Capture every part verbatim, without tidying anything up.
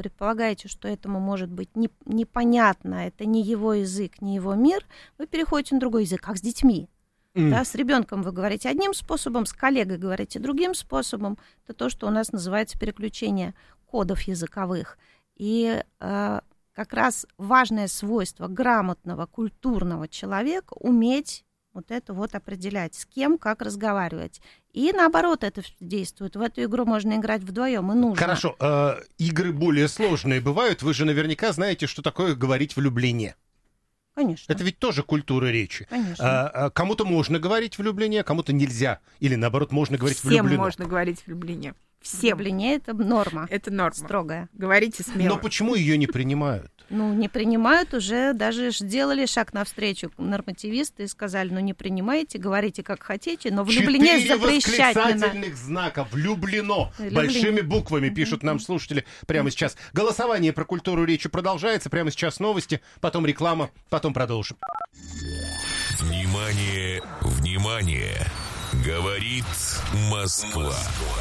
предполагаете, что этому может быть не, непонятно, это не его язык, не его мир, вы переходите на другой язык, как с детьми. Mm. Да, с ребенком вы говорите одним способом, с коллегой говорите другим способом. Это то, что у нас называется переключение кодов языковых. И э, как раз важное свойство грамотного, культурного человека — уметь вот это вот определять, с кем, как разговаривать. И наоборот это действует. В эту игру можно играть вдвоем, и нужно. Хорошо. Э, игры более сложные бывают. Вы же наверняка знаете, что такое говорить влюбление. Конечно. Это ведь тоже культура речи. Конечно. А, а, кому-то можно говорить влюбление, кому-то нельзя. Или наоборот, можно говорить Всем влюблено. Всем можно говорить влюбление. Всем. Влюбление — это норма. Это норма. Строгая. Говорите смело. Но почему ее не принимают? Ну, не принимают уже, даже сделали шаг навстречу нормативисты и сказали, ну, не принимайте, говорите как хотите, но влюбление запрещать не надо. Четыре восклицательных знака. Влюблено. Влюблено. Большими буквами пишут нам слушатели прямо сейчас. Голосование про культуру речи продолжается. Прямо сейчас новости, потом реклама, потом продолжим. Внимание, внимание! Говорит Москва.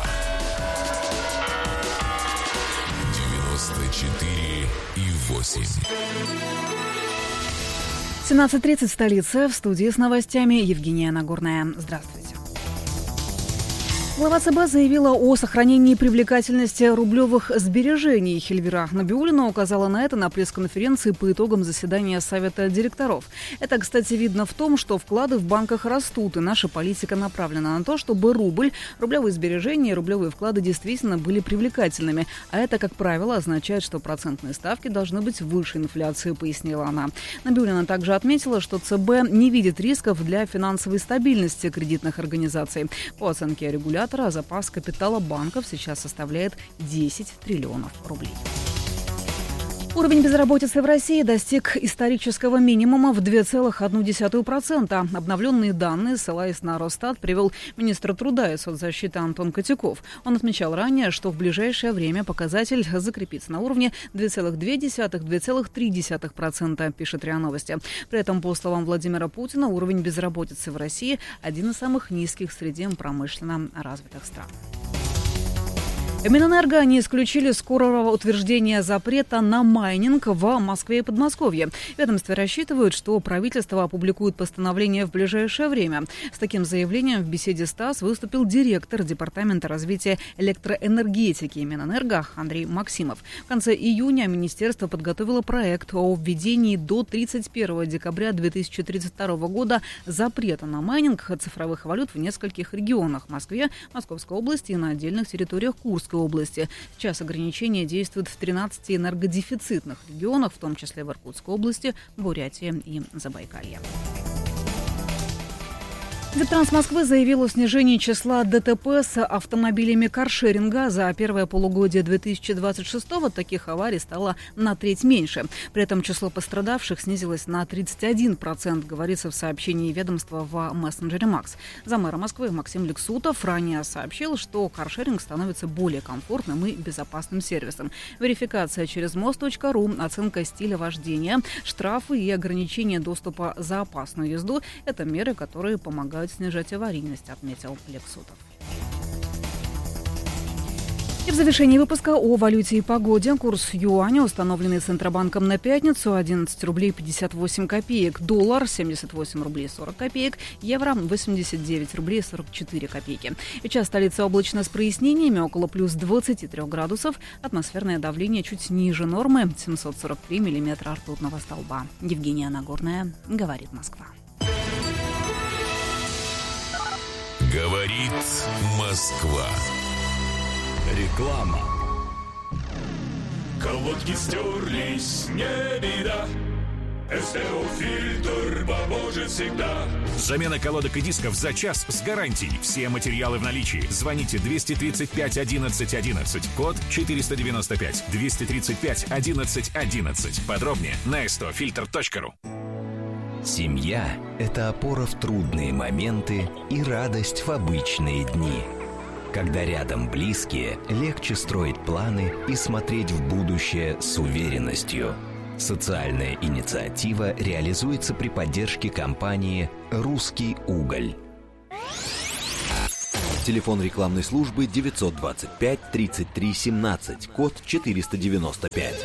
девяносто четыре и восемь. семнадцать тридцать, столица. В студии с новостями Евгения Нагорная. Здравствуйте. Глава ЦБ заявила о сохранении привлекательности рублевых сбережений. Эльвира Набиуллина указала на это на пресс-конференции по итогам заседания Совета директоров. Это, кстати, видно в том, что вклады в банках растут, и наша политика направлена на то, чтобы рубль, рублевые сбережения и рублевые вклады действительно были привлекательными. А это, как правило, означает, что процентные ставки должны быть выше инфляции, пояснила она. Набиуллина также отметила, что ЦБ не видит рисков для финансовой стабильности кредитных организаций. По оценке регулятора, запас капитала банков сейчас составляет десять триллионов рублей. Уровень безработицы в России достиг исторического минимума в два целых одна десятая процента. Обновленные данные, ссылаясь на Росстат, привел министр труда и соцзащиты Антон Котяков. Он отмечал ранее, что в ближайшее время показатель закрепится на уровне два целых две десятых - два целых три десятых процента, пишет РИА Новости. При этом, по словам Владимира Путина, уровень безработицы в России один из самых низких среди промышленно развитых стран. В Минэнерго не исключили скорого утверждения запрета на майнинг в Москве и Подмосковье. В ведомстве рассчитывают, что правительство опубликует постановление в ближайшее время. С таким заявлением в беседе с ТАСС выступил директор Департамента развития электроэнергетики Минэнерго Андрей Максимов. В конце июня министерство подготовило проект о введении до тридцать первого декабря две тысячи тридцать второго года запрета на майнинг цифровых валют в нескольких регионах: Москве, Московской области и на отдельных территориях Курской области. Сейчас ограничения действуют в тринадцати энергодефицитных регионах, в том числе в Иркутской области, Бурятии и Забайкалье. Дептранс Москвы заявил о снижении числа ДТП с автомобилями каршеринга. За первое полугодие две тысячи двадцать шестого таких аварий стало на треть меньше. При этом число пострадавших снизилось на тридцать один процент, говорится в сообщении ведомства в мессенджере Макс. Заммэра Москвы Максим Лексутов ранее сообщил, что каршеринг становится более комфортным и безопасным сервисом. Верификация через мост точка ру, оценка стиля вождения, штрафы и ограничения доступа за опасную езду – это меры, которые помогают снижать аварийность, отметил Лексутов. И в завершении выпуска о валюте и погоде. Курс юаня, установленный Центробанком на пятницу, одиннадцать рублей пятьдесят восемь копеек. Доллар семьдесят восемь рублей сорок копеек. Евро восемьдесят девять рублей сорок четыре копейки. Сейчас столица облачно с прояснениями, около плюс двадцати трёх градусов. Атмосферное давление чуть ниже нормы, семьсот сорок три миллиметра ртутного столба. Евгения Нагорная, говорит Москва. Говорит Москва. Реклама. Колодки стерлись, не беда. СТО-фильтр поможет всегда. Замена колодок и дисков за час с гарантией. Все материалы в наличии. Звоните двести тридцать пять одиннадцать одиннадцать. Код четыреста девяносто пять. двести тридцать пять одиннадцать одиннадцать. Подробнее на эс тэ о фильтр точка ру. Семья – это опора в трудные моменты и радость в обычные дни. Когда рядом близкие, легче строить планы и смотреть в будущее с уверенностью. Социальная инициатива реализуется при поддержке компании «Русский уголь». Телефон рекламной службы девятьсот двадцать пять тридцать три семнадцать, код четыреста девяносто пять.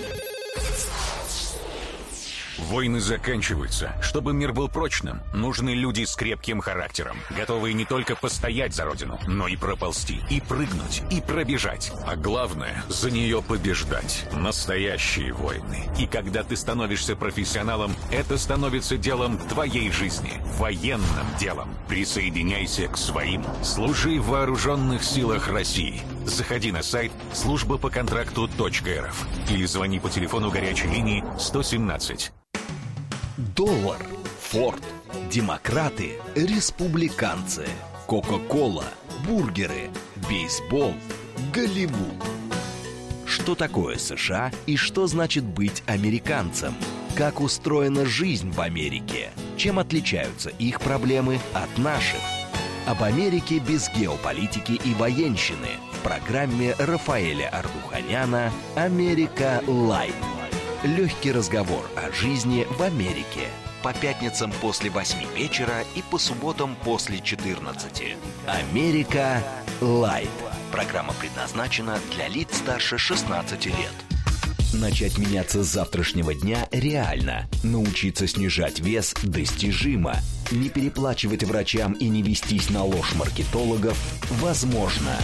Войны заканчиваются. Чтобы мир был прочным, нужны люди с крепким характером, готовые не только постоять за родину, но и проползти, и прыгнуть, и пробежать. А главное, за нее побеждать. Настоящие войны. И когда ты становишься профессионалом, это становится делом твоей жизни. Военным делом. Присоединяйся к своим. Служи в вооруженных силах России. Заходи на сайт служба по контракту точка эр эф или звони по телефону горячей линии сто семнадцать. Доллар, Форд, демократы, республиканцы, Кока-кола, бургеры, бейсбол, Голливуд. Что такое США и что значит быть американцем? Как устроена жизнь в Америке? Чем отличаются их проблемы от наших? Об Америке без геополитики и военщины в программе Рафаэля Ардуханяна «Америка Лайт». Легкий разговор о жизни в Америке. По пятницам после восьми вечера и по субботам после четырнадцати. «Америка Лайт». Программа предназначена для лиц старше шестнадцати лет. Начать меняться с завтрашнего дня реально. Научиться снижать вес достижимо. Не переплачивать врачам и не вестись на ложь маркетологов возможно.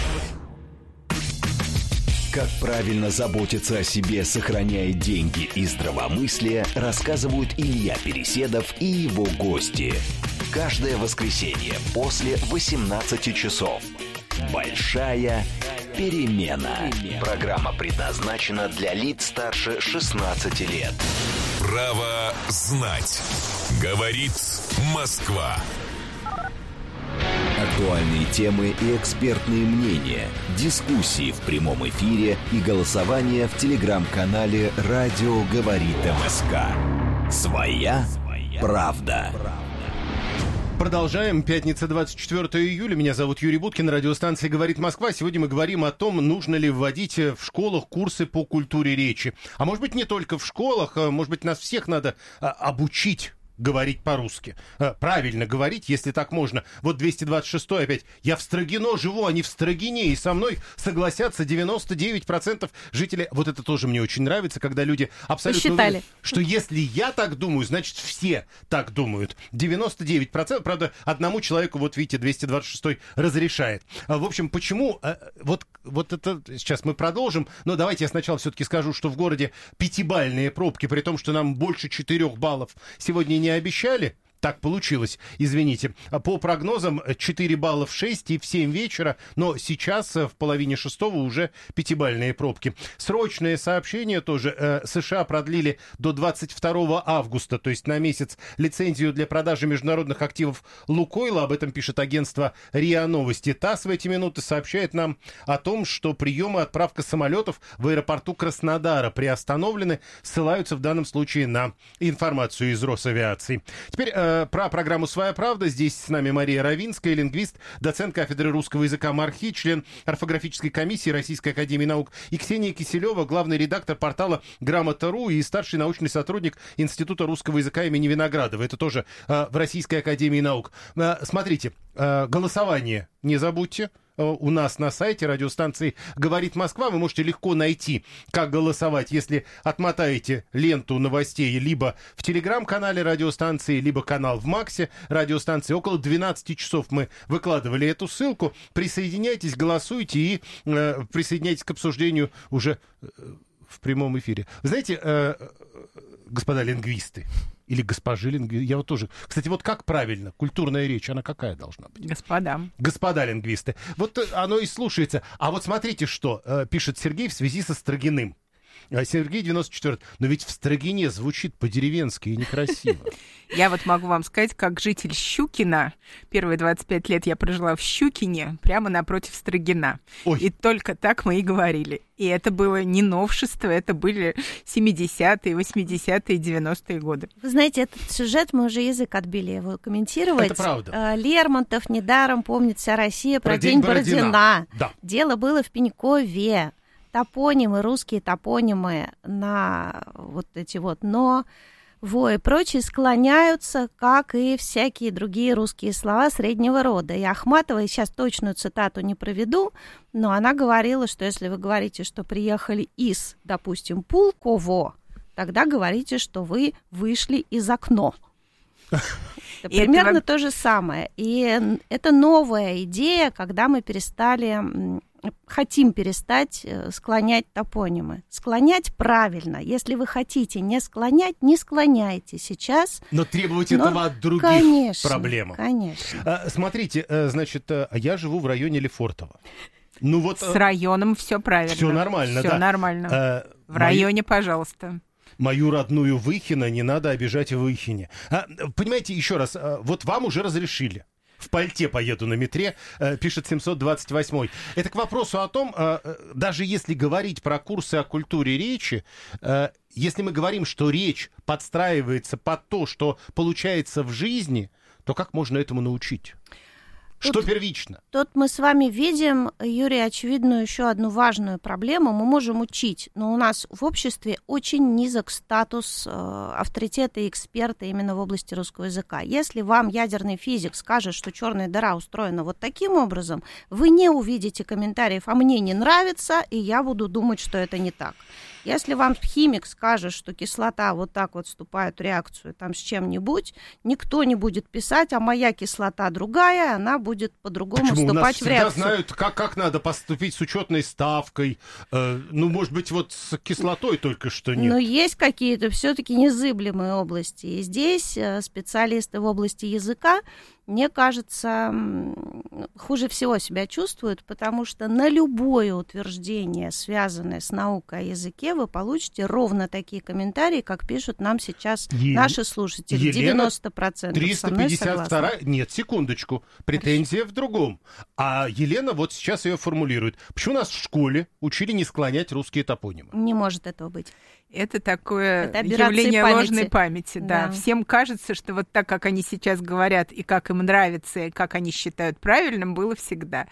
Как правильно заботиться о себе, сохраняя деньги и здравомыслие, рассказывают Илья Переседов и его гости. Каждое воскресенье после восемнадцати часов. Большая перемена. Программа предназначена для лиц старше шестнадцати лет. Право знать. Говорит Москва. Актуальные темы и экспертные мнения, дискуссии в прямом эфире и голосование в телеграм-канале «Радио говорит МСК». Своя правда. Продолжаем. Пятница, двадцать четвёртого июля. Меня зовут Юрий Буткин. Радиостанция «Говорит Москва». Сегодня мы говорим о том, нужно ли вводить в школах курсы по культуре речи. А может быть, не только в школах, может быть, нас всех надо обучить говорить по-русски. Правильно говорить, если так можно. Вот двести двадцать шестой опять. Я в Строгино живу, а не в Строгине. И со мной согласятся девяносто девять процентов жителей. Вот это тоже мне очень нравится, когда люди абсолютно уверены, что если я так думаю, значит все так думают. девяносто девять процентов. Правда, одному человеку, вот видите, двести двадцать шестой разрешает. В общем, почему... Вот, вот это сейчас мы продолжим. Но давайте я сначала все-таки скажу, что в городе пятибалльные пробки, при том, что нам больше четырех баллов сегодня не обещали. Так получилось, извините. По прогнозам четыре балла в шесть и в семь вечера, но сейчас в половине шестого уже пятибалльные пробки. Срочное сообщение тоже. США продлили до двадцать второго августа, то есть на месяц, лицензию для продажи международных активов Лукойла. Об этом пишет агентство РИА Новости. ТАСС в эти минуты сообщает нам о том, что прием и отправка самолетов в аэропорту Краснодара приостановлены, ссылаются в данном случае на информацию из Росавиации. Теперь про программу «Своя правда». Здесь с нами Мария Равинская, лингвист, доцент кафедры русского языка МАРХИ, член орфографической комиссии Российской академии наук, и Ксения Киселева, главный редактор портала «Грамота.ру» и старший научный сотрудник Института русского языка имени Виноградова. Это тоже э, в Российской академии наук. Э, смотрите, э, голосование не забудьте. У нас на сайте радиостанции «Говорит Москва» вы можете легко найти, как голосовать, если отмотаете ленту новостей либо в телеграм-канале радиостанции, либо канал в Максе радиостанции. Около двенадцати часов мы выкладывали эту ссылку. Присоединяйтесь, голосуйте и э, присоединяйтесь к обсуждению уже э, в прямом эфире. Вы знаете, э, господа лингвисты, или госпожи лингвисты. Я вот тоже... Кстати, вот как правильно? Культурная речь, она какая должна быть? Господа. Господа лингвисты. Вот оно и слушается. А вот смотрите, что э, пишет Сергей в связи со Строгиным. Сергей девяносто четвёртый. Но ведь в Строгине звучит по-деревенски и некрасиво. Я вот могу вам сказать, как житель Щукина, первые двадцать пять лет я прожила в Щукине, прямо напротив Строгина. Ой. И только так мы и говорили. И это было не новшество, это были семидесятые, восьмидесятые, девяностые годы. Вы знаете, этот сюжет, мы уже язык отбили его комментировать. Это правда. Лермонтов недаром помнит вся Россия про, про День, День Бородина. Бородина. Да. Дело было в Пенькове. Топонимы, русские топонимы на вот эти вот «но», во и прочие склоняются, как и всякие другие русские слова среднего рода. И Ахматова, сейчас точную цитату не проведу, но она говорила, что если вы говорите, что приехали из, допустим, Пулково, тогда говорите, что вы вышли из окна. Это примерно то же самое. И это новая идея, когда мы перестали, хотим перестать склонять топонимы. Склонять правильно. Если вы хотите не склонять, не склоняйте сейчас. Но требовать но, этого от других конечно, проблем. Конечно. А, смотрите, значит, я живу в районе Лефортово. Ну вот с районом все правильно. Все нормально, Все да. нормально. А, в районе, мои... пожалуйста. Мою родную Выхино не надо обижать в Выхине. А, понимаете, еще раз, вот вам уже разрешили. В пальте поеду на метре, пишет семьсот двадцать восьмой. Это к вопросу о том, даже если говорить про курсы о культуре речи, если мы говорим, что речь подстраивается под то, что получается в жизни, то как можно этому научить? Что тут, первично? Тут мы с вами видим, Юрий, очевидную еще одну важную проблему. Мы можем учить, но у нас в обществе очень низок статус э, авторитета и эксперта именно в области русского языка. Если вам ядерный физик скажет, что черная дыра устроена вот таким образом, вы не увидите комментариев, а мне не нравится, и я буду думать, что это не так. Если вам химик скажет, что кислота вот так вот вступает в реакцию там с чем-нибудь, никто не будет писать, а моя кислота другая, она будет по-другому Почему? вступать в реакцию. У нас всегда знают, как, как надо поступить с учетной ставкой. Э, ну, может быть, вот с кислотой только что нет. Но есть какие-то все-таки незыблемые области. И здесь специалисты в области языка, мне кажется, хуже всего себя чувствуют, потому что на любое утверждение, связанное с наукой о языке, вы получите ровно такие комментарии, как пишут нам сейчас Е... наши слушатели. Елена, девяносто процентов триста пятьдесят два. Нет, секундочку. Претензия в другом. А Елена вот сейчас ее формулирует. Почему нас в школе учили не склонять русские топонимы? Не может этого быть. Это такое это явление памяти. ложной памяти, да. да. Всем кажется, что вот так, как они сейчас говорят, и как им нравится, и как они считают правильным, было всегда.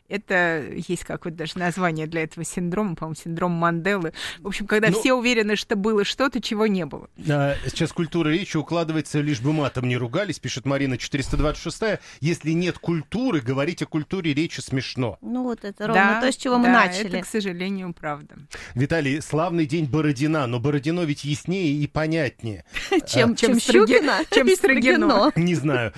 Это есть какое-то даже название для этого синдрома, по-моему, синдром Манделы. В общем, когда ну, все уверены, что было что-то, чего не было. А, сейчас культура речи укладывается, лишь бы матом не ругались, пишет Марина четыреста двадцать шестая. Если нет культуры, говорить о культуре речи смешно. Ну вот это ровно да, то, с чего да, мы начали. Это, к сожалению, правда. Виталий, славный день Бородина, но Бородино ведь яснее и понятнее. Чем, чем Щукина, чем Строгино. Не знаю.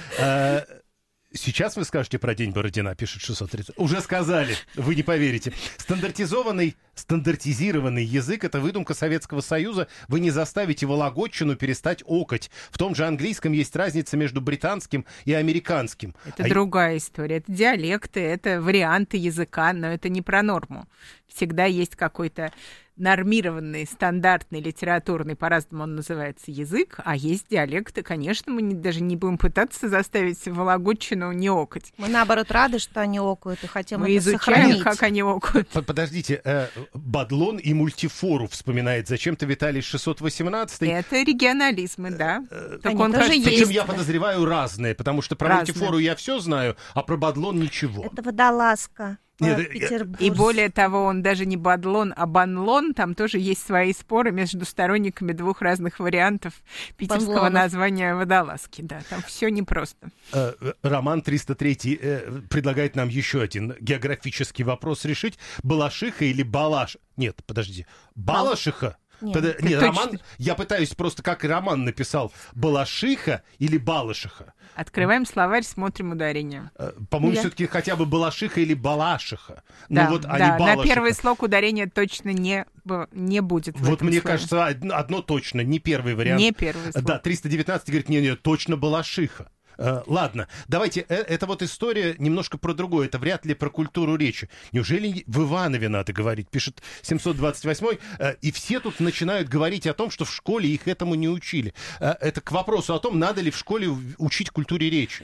Сейчас вы скажете про День Бородина, пишет шестьсот тридцать. Уже сказали, вы не поверите. Стандартизованный, стандартизированный язык — это выдумка Советского Союза. Вы не заставите вологодчину перестать окать. В том же английском есть разница между британским и американским. Это а... другая история. Это диалекты, это варианты языка, но это не про норму. Всегда есть какой-то нормированный, стандартный, литературный, по-разному он называется, язык, а есть диалекты. Конечно, мы не, даже не будем пытаться заставить вологодчину не окать. Мы, наоборот, рады, что они окают, и хотим мы это изучаем, сохранить. как они окают. Подождите, э, Бадлон и мультифору вспоминает зачем-то Виталий шестьсот восемнадцатый. Это регионализмы, да. Они он тоже есть. Причем я подозреваю разные, потому что про разные. Мультифору я все знаю, а про Бадлон ничего. Это водолазка. Нет, и более того, он даже не Бадлон, а Банлон. Там тоже есть свои споры между сторонниками двух разных вариантов питерского Банлонов. Названия водолазки. Да, там все непросто. Роман триста три предлагает нам еще один географический вопрос решить. Балашиха или Балаш? Нет, подожди. Балашиха? Нет, Под... Нет, Роман, я пытаюсь просто, как и Роман написал, Балашиха или Балашиха. Открываем словарь, смотрим ударение. По-моему, я... все-таки хотя бы Балашиха или Балашиха. Да, ну, вот, да, а не Балашиха. На первый слог ударения точно не, не будет. Вот мне слове. кажется, одно, одно точно, не первый вариант. Не первый слог. Да, триста девятнадцать говорит, нет, точно Балашиха. Uh, ладно, давайте, э, это вот история немножко про другое, это вряд ли про культуру речи. Неужели в Иванове надо говорить, пишет семьсот двадцать восьмой, uh, и все тут начинают говорить о том, что в школе их этому не учили. Uh, это к вопросу о том, надо ли в школе учить культуре речи.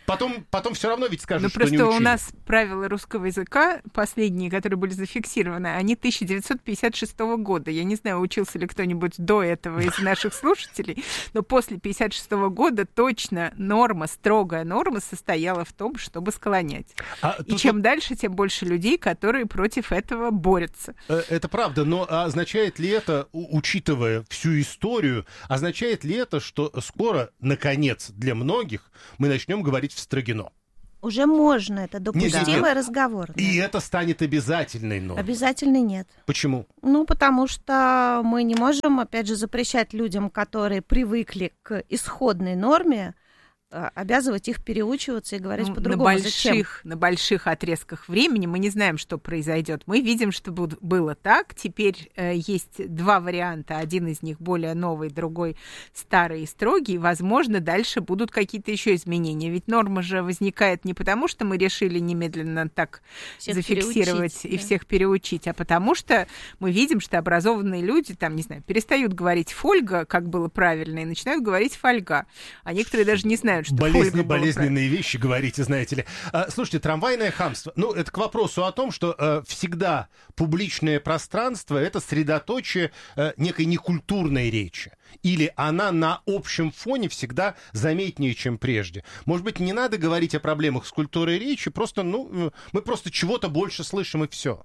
Потом, потом все равно ведь скажут, ну, что не учили. Просто у нас правила русского языка, последние, которые были зафиксированы, они тысяча девятьсот пятьдесят шестого года. Я не знаю, учился ли кто-нибудь до этого из наших слушателей, но после пятьдесят шестого года точно норма, строгая норма состояла в том, чтобы склонять. А и тут... чем дальше, тем больше людей, которые против этого борются. Это правда, но означает ли это, учитывая всю историю, означает ли это, что скоро, наконец, для многих мы начнем говорить в Строгино? Уже можно, это допустимый нет, разговор. Да. И это станет обязательной нормой? Обязательной нет. Почему? Ну, потому что мы не можем, опять же, запрещать людям, которые привыкли к исходной норме, обязывать их переучиваться и говорить ну, по-другому. На больших, на больших отрезках времени мы не знаем, что произойдет. Мы видим, что было так. Теперь э, есть два варианта. Один из них более новый, другой старый и строгий. Возможно, дальше будут какие-то еще изменения. Ведь норма же возникает не потому, что мы решили немедленно так всех зафиксировать и да. всех переучить, а потому что мы видим, что образованные люди, там, не знаю, перестают говорить «фольга», как было правильно, и начинают говорить «фольга». А некоторые даже не знают, что Болезни, болезненные вещи говорите, знаете ли. А, слушайте, трамвайное хамство. Ну, это к вопросу о том, что а, всегда публичное пространство — это средоточие а, некой некультурной речи. Или она на общем фоне всегда заметнее, чем прежде. Может быть, не надо говорить о проблемах с культурой речи, просто, ну, мы просто чего-то больше слышим, и все.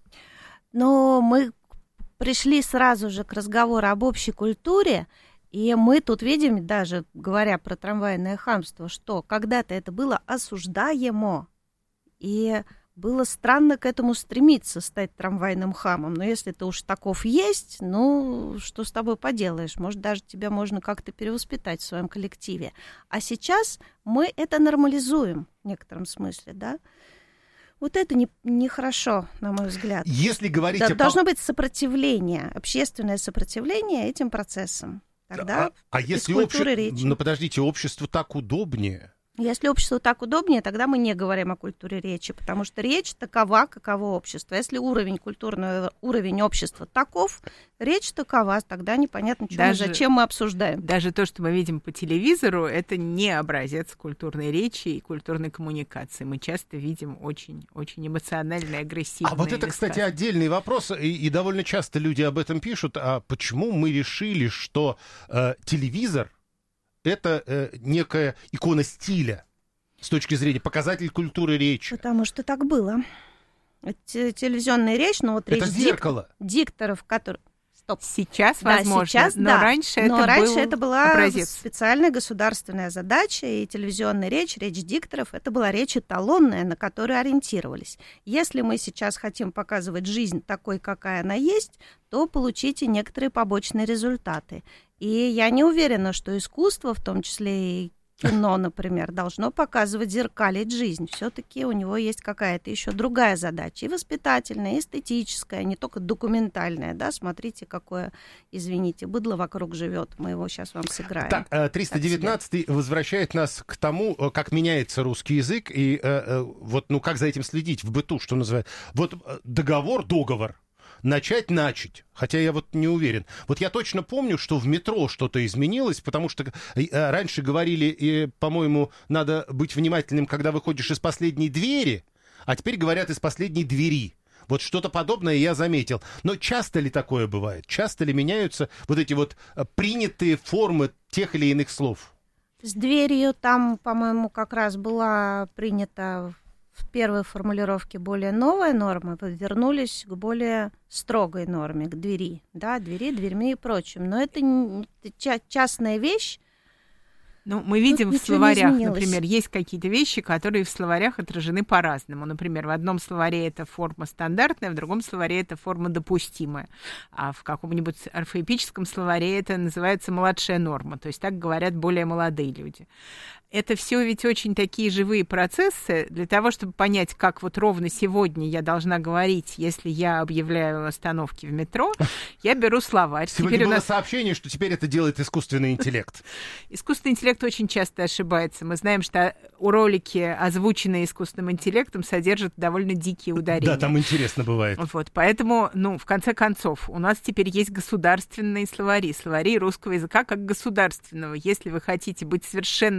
Но мы пришли сразу же к разговору об общей культуре. И мы тут видим, даже говоря про трамвайное хамство, что когда-то это было осуждаемо, и было странно к этому стремиться, стать трамвайным хамом. Но если ты уж таков есть, ну, что с тобой поделаешь? Может, даже тебя можно как-то перевоспитать в своем коллективе. А сейчас мы это нормализуем в некотором смысле, да? Вот это не, нехорошо, на мой взгляд. Если говорить да, о... Должно быть сопротивление, общественное сопротивление этим процессам. Тогда а, а если общество... Ну, подождите, обществу так удобнее? Если обществу так удобнее, тогда мы не говорим о культуре речи, потому что речь такова, каково общество. Если уровень культурного, уровень общества таков, речь такова, тогда непонятно, чего даже, мы, зачем мы обсуждаем. Даже то, что мы видим по телевизору, это не образец культурной речи и культурной коммуникации. Мы часто видим очень-очень эмоциональные, агрессивные А вот это, места. Кстати, отдельный вопрос, и, и довольно часто люди об этом пишут. А почему мы решили, что э, телевизор это э, некая икона стиля с точки зрения показатель культуры речи? Потому что так было. Телевизионная речь, но вот это речь зеркало. Дик, дикторов, которые... Стоп. Сейчас, да, возможно, сейчас, но да. раньше, но это, раньше был это была образец. Специальная государственная задача, и телевизионная речь, речь дикторов, это была речь эталонная, на которую ориентировались. Если мы сейчас хотим показывать жизнь такой, какая она есть, то получите некоторые побочные результаты. И я не уверена, что искусство, в том числе и кино, например, должно показывать, зеркалить жизнь. Все-таки у него есть какая-то еще другая задача, и воспитательная, и эстетическая, не только документальная. Да? Смотрите, какое, извините, быдло вокруг живет. Мы его сейчас вам сыграем. Так, триста девятнадцатый возвращает нас к тому, как меняется русский язык, и вот, ну, как за этим следить в быту, что называется. Вот договор, договор. Начать, начать. Хотя я вот не уверен. Вот я точно помню, что в метро что-то изменилось, потому что э, раньше говорили, и, по-моему, надо быть внимательным, когда выходишь из последней двери, а теперь говорят из последней двери. Вот что-то подобное я заметил. Но часто ли такое бывает? Часто ли меняются вот эти вот принятые формы тех или иных слов? С дверью там, по-моему, как раз была принята... В первой формулировке более новая норма, вы вернулись к более строгой норме, к двери, да, двери, дверьми и прочим. Но это, не, это частная вещь. Ну, мы видим в словарях, например, есть какие-то вещи, которые в словарях отражены по-разному. Например, в одном словаре это форма стандартная, в другом словаре это форма допустимая. А в каком-нибудь орфоэпическом словаре это называется младшая норма. То есть так говорят более молодые люди. Это все ведь очень такие живые процессы. Для того, чтобы понять, как вот ровно сегодня я должна говорить, если я объявляю остановки в метро, я беру словарь. Сегодня теперь было нас... сообщение, что теперь это делает искусственный интеллект. Искусственный интеллект очень часто ошибается. Мы знаем, что ролики, озвученные искусственным интеллектом, содержат довольно дикие ударения. Да, там интересно бывает. Вот, поэтому, ну, в конце концов, у нас теперь есть государственные словари, словари русского языка как государственного. Если вы хотите быть совершенно уверены,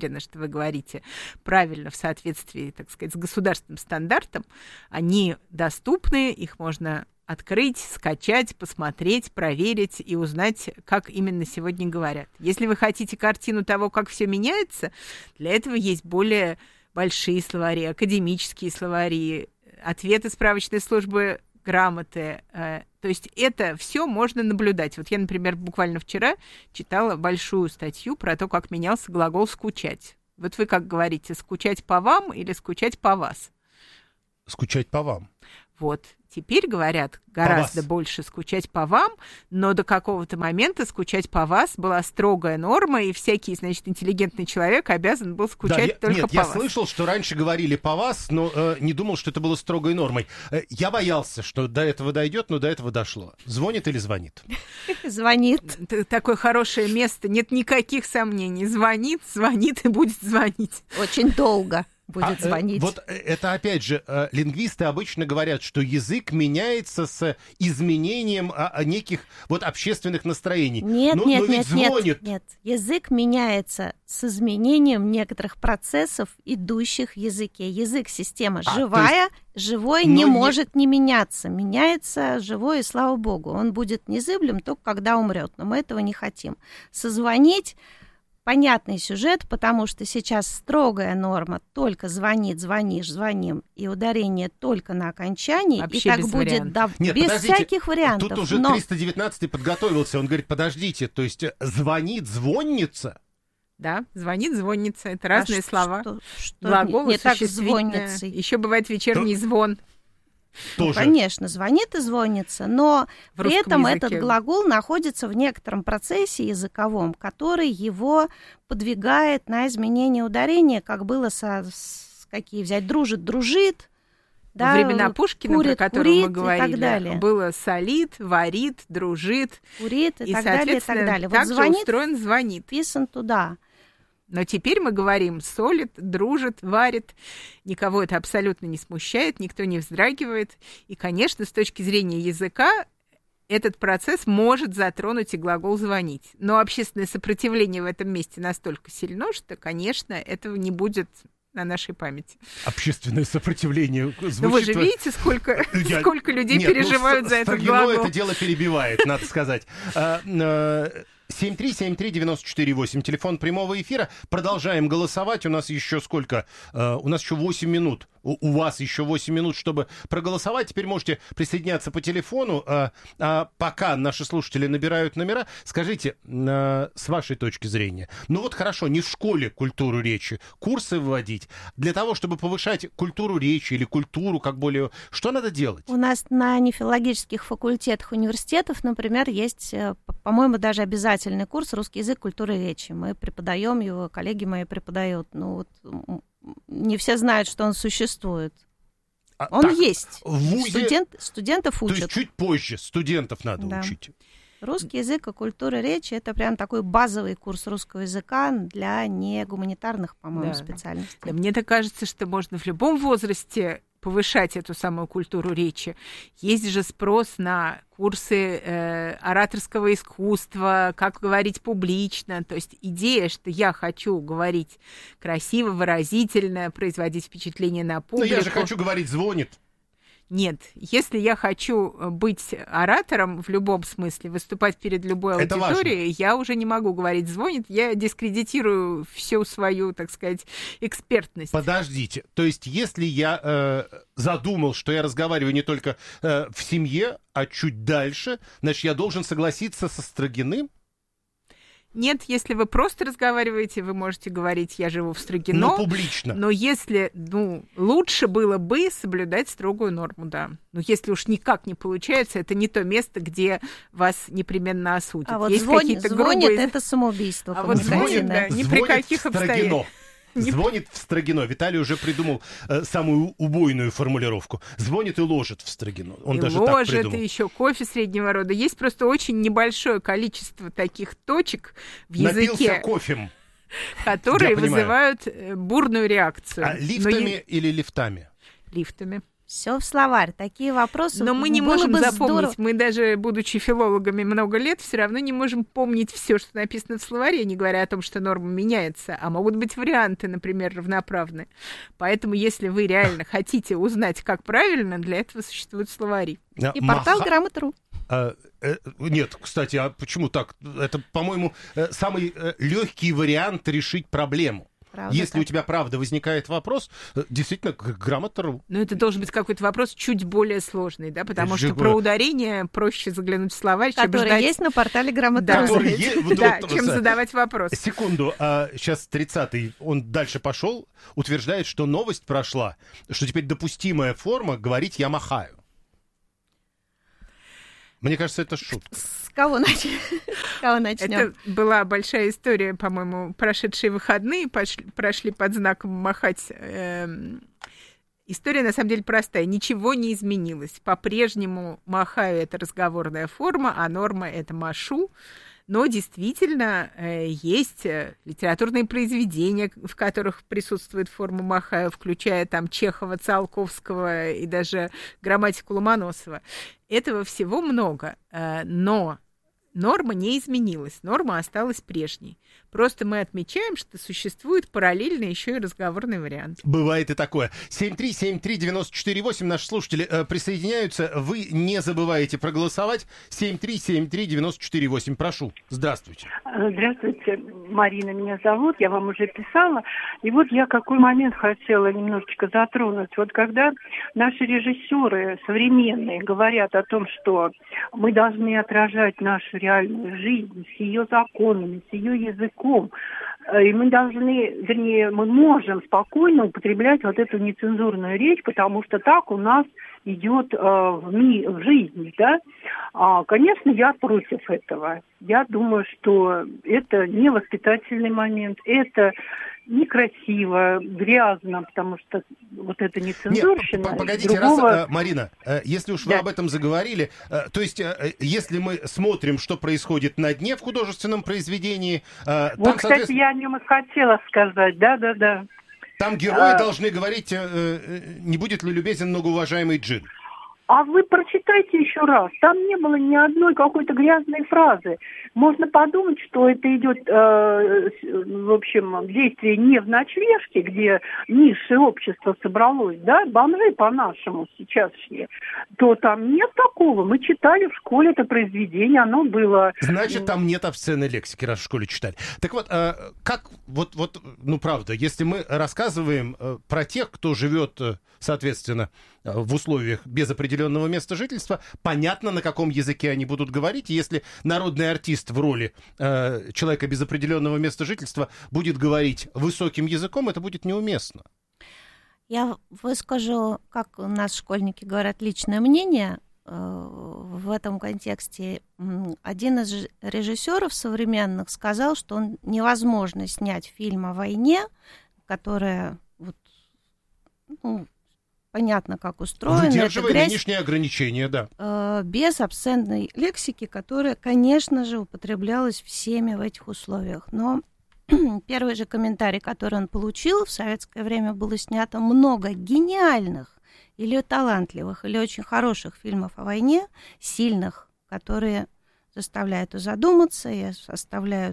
уверена, что вы говорите правильно в соответствии, так сказать, с государственным стандартом, они доступны, их можно открыть, скачать, посмотреть, проверить и узнать, как именно сегодня говорят. Если вы хотите картину того, как все меняется, для этого есть более большие словари, академические словари, ответы справочной службы грамоты. То есть это все можно наблюдать. Вот я, например, буквально вчера читала большую статью про то, как менялся глагол «скучать». Вот вы как говорите, скучать по вам или скучать по вас? Скучать по вам. Вот. Теперь говорят гораздо больше скучать по вам, но до какого-то момента скучать по вас была строгая норма, и всякий, значит, интеллигентный человек обязан был скучать да, только я, нет, по я вас. Я слышал, что раньше говорили по вас, но э, не думал, что это было строгой нормой. Э, я боялся, что до этого дойдет, но до этого дошло. Звонит или звонит? Звонит. Такое хорошее место, нет никаких сомнений. Звонит, звонит и будет звонить. Очень долго. Будет а, звонить. Э, вот это, опять же, э, лингвисты обычно говорят, что язык меняется с изменением а, а неких вот общественных настроений. Нет, но, нет, но нет, звонит... нет, нет. Язык меняется с изменением некоторых процессов, идущих в языке. Язык — система а, живая, есть... живой не, не может не меняться. Меняется живой, и слава богу. Он будет незыблем только когда умрет, но мы этого не хотим. Созвонить — понятный сюжет, потому что сейчас строгая норма: только звонит, звонишь, звоним, и ударение только на окончании, вообще и так без будет да, Нет, без подождите, всяких вариантов. Тут уже но... триста девятнадцатый подготовился, он говорит, подождите, то есть звонит, звонится? Да, звонит, звонится, это разные а слова. Что, что Глаголы, не, не так существительное. звонится. Еще бывает вечерний То... звон. Ну, конечно, звонит и звонится, но в при этом языке. Этот глагол находится в некотором процессе языковом, который его подвигает на изменение ударения, как было со, с, какие взять, дружит, дружит. Во да, времена Пушкина, курит, про которые курит, мы говорили, и так далее. Было солит, варит, дружит. Курит и, и так далее, и так далее. Так вот звонит, же устроен звонит. Писан туда. Но теперь мы говорим солит, дружит, варит. Никого это абсолютно не смущает, никто не вздрагивает. И, конечно, с точки зрения языка этот процесс может затронуть и глагол «звонить». Но общественное сопротивление в этом месте настолько сильно, что, конечно, этого не будет на нашей памяти. Общественное сопротивление звучит... Ну вы же видите, сколько, Я... сколько людей Нет, переживают ну, за этот глагол. это дело перебивает, надо сказать. семь три семь три девять четыре восемь, телефон прямого эфира. Продолжаем голосовать. У нас еще сколько? У нас еще восемь минут. У вас еще восемь минут, чтобы проголосовать. Теперь можете присоединяться по телефону. А, а пока наши слушатели набирают номера, скажите, а, с вашей точки зрения, ну вот хорошо, не в школе культуру речи, курсы вводить. Для того, чтобы повышать культуру речи или культуру как более... Что надо делать? У нас на нефилологических факультетах университетов, например, есть, по-моему, даже обязательный курс «Русский язык, культура речи». Мы преподаем его, коллеги мои преподают. Ну вот... Не все знают, что он существует. А, он так, есть. Вузе... Студент, студентов учат. То есть чуть позже студентов надо да. учить. Русский язык и культура речи — это прям такой базовый курс русского языка для негуманитарных, по-моему, да. специальностей. Да, мне так кажется, что можно в любом возрасте повышать эту самую культуру речи. Есть же спрос на курсы э, ораторского искусства, как говорить публично. То есть идея, что я хочу говорить красиво, выразительно, производить впечатление на публику. Но я же хочу говорить «звонит». Нет, если я хочу быть оратором в любом смысле, выступать перед любой это аудиторией, важно. Я уже не могу говорить «звонит», я дискредитирую всю свою, так сказать, экспертность. Подождите, то есть если я э, задумал, что я разговариваю не только э, в семье, а чуть дальше, значит, я должен согласиться со Строгиным? Нет, если вы просто разговариваете, вы можете говорить «я живу в Строгино». Но публично. Но если, ну, лучше было бы соблюдать строгую норму, да. Но если уж никак не получается, это не то место, где вас непременно осудят. А вот Есть звонит, какие-то звонит грубые... это самоубийство. А вот звонит, да, ни при каких обстоятельствах. Звонит в Строгино. Виталий уже придумал э, самую убойную формулировку. Звонит и ложит в Строгино. Он и даже ложит, так придумал. И еще кофе среднего рода. Есть просто очень небольшое количество таких точек в языке. Напился кофем. Которые вызывают бурную реакцию. А лифтами Но... или лифтами? Лифтами. Все в словарь. Такие вопросы. Но мы не было можем бы запомнить. Здорово. Мы даже, будучи филологами много лет, все равно не можем помнить все, что написано в словаре, не говоря о том, что норма меняется. А могут быть варианты, например, равноправные. Поэтому, если вы реально хотите узнать, как правильно, для этого существуют словари. И портал Маха... Грамота.ру. А, э, нет, кстати, а почему так? Это, по-моему, э, самый э, легкий вариант решить проблему. Правда, Если так. у тебя, правда, возникает вопрос, действительно, Грамота.ру. Но это должен быть какой-то вопрос чуть более сложный, да, потому что про ударение проще заглянуть в словарь, чем Который ждать... есть на портале Грамота.ру. Да, чем задавать вопрос. Секунду, а сейчас тридцатый, он дальше пошел, утверждает, что новость прошла, что теперь допустимая форма говорить «я махаю». Мне кажется, это шутка. С кого, нач... С кого начнем? Это была большая история, по-моему, прошедшие выходные пошли, прошли под знаком махать. Эм... История, на самом деле, простая. Ничего не изменилось. По-прежнему махаю — это разговорная форма, а норма — это машу. Но действительно э, есть литературные произведения, в которых присутствует форма махаю, включая там Чехова, Циолковского и даже грамматику Ломоносова. Этого всего много, э, но норма не изменилась, норма осталась прежней. Просто мы отмечаем, что существует параллельно еще и разговорный вариант. Бывает и такое. семь три семь три девять четыре восемь. Наши слушатели э, присоединяются. Вы не забываете проголосовать. семь три семь три девять четыре восемь. Прошу. Здравствуйте. Здравствуйте. Марина меня зовут. Я вам уже писала. И вот я какой момент хотела немножечко затронуть. Вот когда наши режиссеры современные говорят о том, что мы должны отражать нашу реальную жизнь с ее законами, с ее языком, и мы должны, вернее, мы можем спокойно употреблять вот эту нецензурную речь, потому что так у нас идет э, в, ми- в жизни, да. А, конечно, я против этого. Я думаю, что это не воспитательный момент, это некрасиво, грязно, потому что вот это нецензурщина. Нет, погодите, другого... раз, Марина, если уж вы да. об этом заговорили, то есть если мы смотрим, что происходит на дне в художественном произведении... Вот, там, кстати, соответственно... я о нем и хотела сказать, да-да-да. Там герои а... должны говорить, не будет ли любезен многоуважаемый Джин. А вы прочитайте еще раз. Там не было ни одной какой-то грязной фразы. Можно подумать, что это идет, э, в общем, действие не в ночлежке, где низшее общество собралось, да, бомжи по-нашему сейчасшние, то там нет такого. Мы читали в школе это произведение, оно было... Значит, там нет обсценной лексики, раз в школе читали. Так вот, э, как, вот, вот, ну, правда, если мы рассказываем э, про тех, кто живет, э, соответственно, э, в условиях без определенного места жительства, понятно, на каком языке они будут говорить. Если народный артист в роли э, человека без определенного места жительства будет говорить высоким языком, это будет неуместно. Я выскажу, как у нас школьники говорят, личное мнение э, в этом контексте. Один из режиссеров современных сказал, что он, невозможно снять фильм о войне, которая вот, ну, понятно, как устроено. Выдерживая грязь, нынешние ограничения, да. Э, без обсценной лексики, которая, конечно же, употреблялась всеми в этих условиях. Но первый же комментарий, который он получил, в советское время было снято много гениальных или талантливых, или очень хороших фильмов о войне, сильных, которые заставляют задуматься и оставляют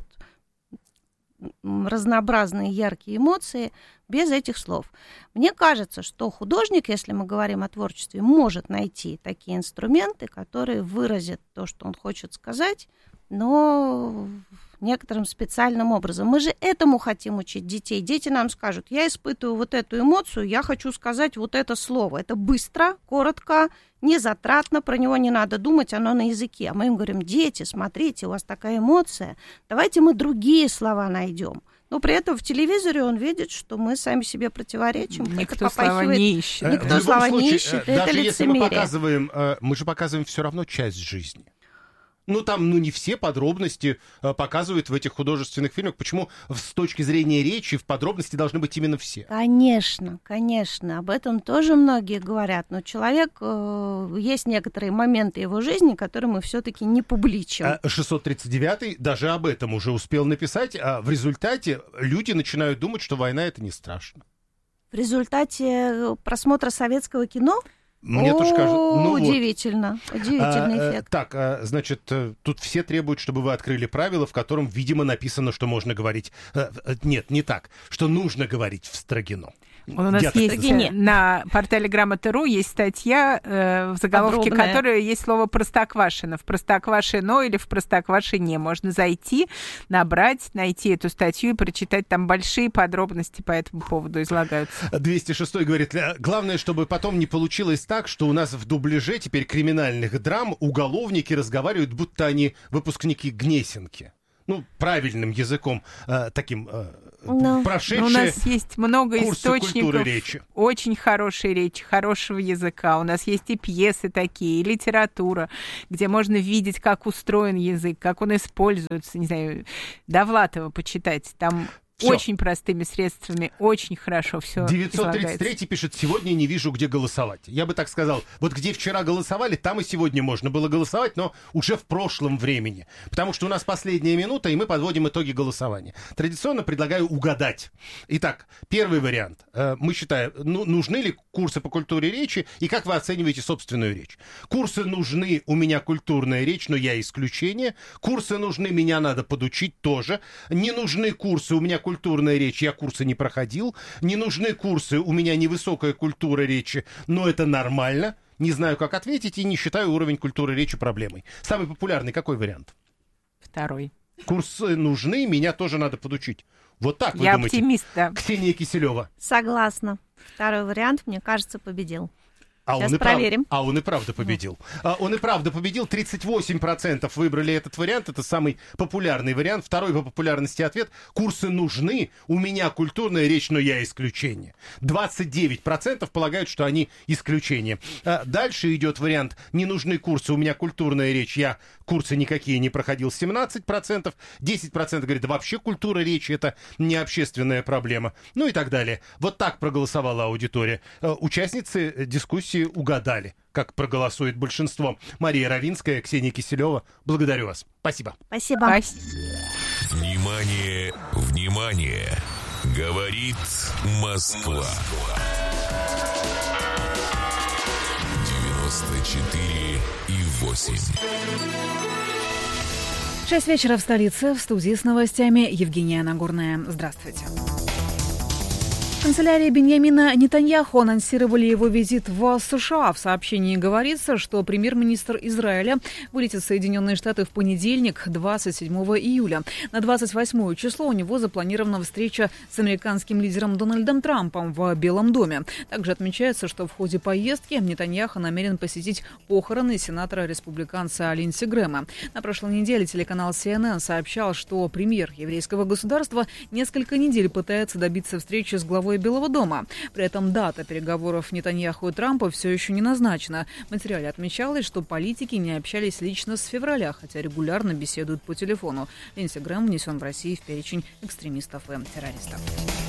разнообразные яркие эмоции без этих слов. Мне кажется, что художник, если мы говорим о творчестве, может найти такие инструменты, которые выразят то, что он хочет сказать, но некоторым специальным образом. Мы же этому хотим учить детей. Дети нам скажут: я испытываю вот эту эмоцию, я хочу сказать вот это слово. Это быстро, коротко, незатратно, про него не надо думать, оно на языке. А мы им говорим: дети, смотрите, у вас такая эмоция, давайте мы другие слова найдем. Но при этом в телевизоре он видит, что мы сами себе противоречим. Никто слова не ищет. Никто слова не ищет, это даже лицемерие. Если мы показываем, мы же показываем все равно часть жизни. Ну, там, ну, не все подробности э, показывают в этих художественных фильмах. Почему с точки зрения речи в подробности должны быть именно все? Конечно, конечно. Об этом тоже многие говорят. Но человек, э, есть некоторые моменты его жизни, которые мы все-таки не публичим. шестьсот тридцать девятый даже об этом уже успел написать. А в результате люди начинают думать, что война — это не страшно. В результате просмотра советского кино? Мне тоже кажется. Ну, удивительно, вот. удивительный а, эффект. Так, а, значит, тут все требуют, чтобы вы открыли правила, в котором, видимо, написано, что можно говорить. Нет, не так, что нужно говорить в Строгино. У нас Я есть так... на портале Грамота.ру есть статья, э, в заголовке Подробная. которой есть слово «Простоквашино». В «Простоквашино» или в «Простоквашине» можно зайти, набрать, найти эту статью и прочитать. Там большие подробности по этому поводу излагаются. двести шестой говорит, главное, чтобы потом не получилось так, что у нас в дубляже теперь криминальных драм уголовники разговаривают, будто они выпускники Гнесинки. Ну, правильным языком, э, таким э, no. прошедшие У нас есть много источников речи. Очень хорошей речи, хорошего языка. У нас есть и пьесы такие, и литература, где можно видеть, как устроен язык, как он используется. Не знаю, Довлатова почитать. Там... Всё. Очень простыми средствами, очень хорошо все девятьсот тридцать третий пишет, сегодня не вижу, где голосовать. Я бы так сказал, вот где вчера голосовали, там и сегодня можно было голосовать, но уже в прошлом времени. Потому что у нас последняя минута, и мы подводим итоги голосования. Традиционно предлагаю угадать. Итак, первый вариант. Мы считаем, ну, нужны ли курсы по культуре речи, и как вы оцениваете собственную речь? Курсы нужны, у меня культурная речь, но я исключение. Курсы нужны, меня надо подучить тоже. Не нужны курсы, у меня культурная речь, я курсы не проходил. Не нужны курсы, у меня невысокая культура речи, но это нормально. Не знаю, как ответить, и не считаю уровень культуры речи проблемой. Самый популярный какой вариант? Второй. Курсы нужны, меня тоже надо подучить. Вот так вы я думаете? Я оптимист, да. Ксения Киселева. Согласна. Второй вариант, мне кажется, победил. А Сейчас он, и проверим. Прав... а он и правда победил. А он и правда победил. тридцать восемь процентов выбрали этот вариант. Это самый популярный вариант. Второй по популярности ответ. Курсы нужны. У меня культурная речь, но я исключение. двадцать девять процентов полагают, что они исключение. А дальше идет вариант. Не нужны курсы. У меня культурная речь. Я курсы никакие не проходил. семнадцать процентов. десять процентов говорит, да вообще культура речи это не общественная проблема. Ну и так далее. Вот так проголосовала аудитория. Участницы дискуссии угадали, как проголосует большинство. Мария Равинская, Ксения Киселева. Благодарю вас. Спасибо. Спасибо. Спасибо. Внимание, внимание. Говорит Москва. девяносто четыре и восемь. Шесть вечера в столице. В студии с новостями Евгения Нагорная. Здравствуйте. В канцелярии Беньямина Нетаньяху анонсировали его визит в США. В сообщении говорится, что премьер-министр Израиля вылетит в Соединенные Штаты в понедельник, двадцать седьмого июля. На двадцать восьмое число у него запланирована встреча с американским лидером Дональдом Трампом в Белом доме. Также отмечается, что в ходе поездки Нетаньяху намерен посетить похороны сенатора-республиканца Линдси Грэма. На прошлой неделе телеканал си эн эн сообщал, что премьер еврейского государства несколько недель пытается добиться встречи с главой Белого дома. При этом дата переговоров Нетаньяху и Трампа все еще не назначена. В материале отмечалось, что политики не общались лично с февраля, хотя регулярно беседуют по телефону. Линдси Грэм внесен в Россию в перечень экстремистов и террористов.